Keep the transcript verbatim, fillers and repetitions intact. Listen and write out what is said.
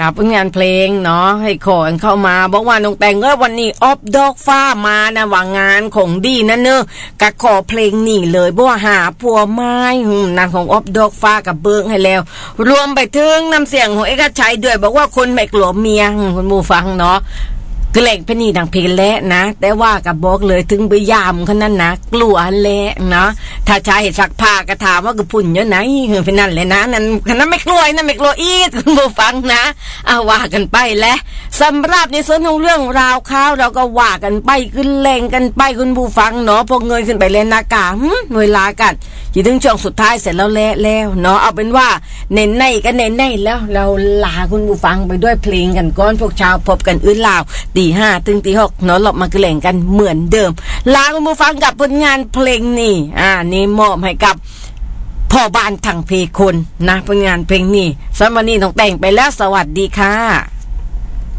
กับงานเพลงเนาะให้ขอเข้ามาบอกว่าน้องแต่งเอ้ยวันนี้ออฟดอกฟ้ามานะว่างานของดีนั่นเนอะกะขอเพลงนี่เลยบ่หาผัวไม้นางของออฟดอกฟ้ากับเบิ้งให้แล้วรวมไปถึงน้ำเสียงของเอกชัยด้วยบอกว่าคนไม่กลัวเมียคุณผู้ฟังเนาะกเล่งเพนี่ดังเพลแล้วนะแต่ว่ากับบอกเลยถึงไปยามเขานั้นนะกลัวแหละนะถ้าชายเห็นสักผ้ากระถามว่าก็พุ่นเยอะไหนเพนั่นเลยนะนั่นนั้นไม่กลัวนั่นไม่กลัวอีกคุณผู้ฟังนะเอาว่ากันไปแล้วสำหรับในส่วนของเรื่องราวข่าวเราก็ว่ากันไปขึ้นแรงกันไปคุณผู้ฟังเนาะพอเงยขึ้นไปเล่นนากาเวลากันอยู่ถึงช่วงสุดท้ายเสร็จแล้วแล้วแล้วเนาะเอาเป็นว่าเน้นในกันเน้นในแล้วเราลาคุณผู้ฟังไปด้วยเพลงกันก่อนพวกชาวพบกันอื่นลาวตีห้าถึงตีหกเนาะหลบมากระแหล่งกันเหมือนเดิมลาคุณผู้ฟังกับผลงานเพลงนี้อ่านี่มอบให้กับพ่อบ้านทางเพคนนะผลงานเพลงนี้สำหรับวันนี้ต้องแต่งไปแล้วสวัสดีค่ะ